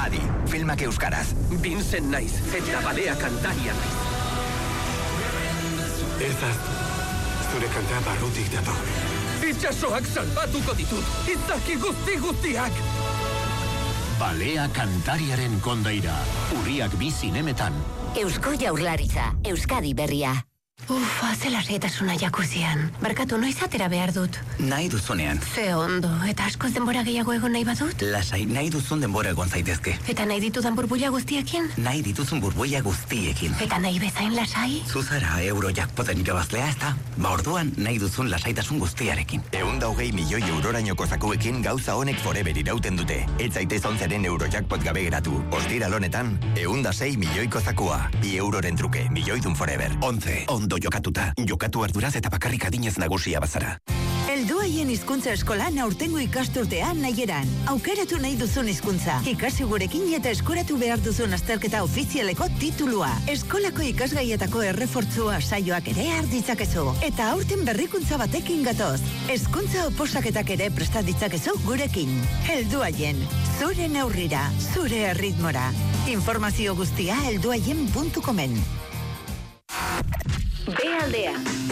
Adi, filmak euskaraz. Vincent naiz, eta balea kantaria naiz. Ez ahaztu, zure kanta barrutik dator. Itxasoak salbatuko ditut, izaki guztiak! Balea kantariaren kondaira, Urriak 2 zinemetan. Eusko Jaurlaritza, Euskadi berria. Zela seitasuna jakuzian. Barkatu, noiz atera behar dut? Nahi duzunean. Ze ondo, eta askoz denbora gehiago egon nahi badut? Lasai, nahi duzun denbora egon zaitezke. Eta nahi ditudan burbuila guztiekin? Nahi dituzun burbuila guztiekin. Eta nahi bezain lasai? Zuzara Eurojackpoten irabazlea, ez da? Orduan nahi duzun lasaitasun guztiarekin. 120 milioi eurorainoko zakuekin gauza honek forever irauten dute. Ez zaitez 11 Eurojackpot gabe geratu. Ostiral honetan, 106 milioiko zakua. 2 euroren truke, milioidun forever. 11. Ondo jokatuta. Jokatu arduraz eta bakarrik adinez nagusia bazara. Helduaien hizkuntza eskolan aurtengo ikasturtean nahieran. Aukeratu nahi duzun hizkuntza. Ikasi gurekin eta eskuratu behar duzun azterketa ofizialeko titulua. Eskolako ikasgaietako errefortzua saioak ere arditzakezu. Eta aurten berrikuntza batekin gatoz. Hezkuntza oposaketak ere prestaditzakezu gurekin. Helduaien, zure neurrira, zure erritmora. Informazio guztia helduaien.comen. Bealdea.